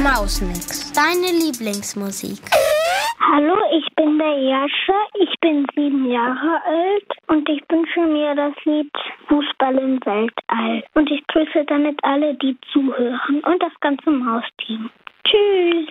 Mausmix, deine Lieblingsmusik. Hallo, ich bin der Jascha, ich bin 7 Jahre alt und ich wünsche mir das Lied Fußball im Weltall. Und ich grüße damit alle, die zuhören und das ganze Mausteam. Tschüss!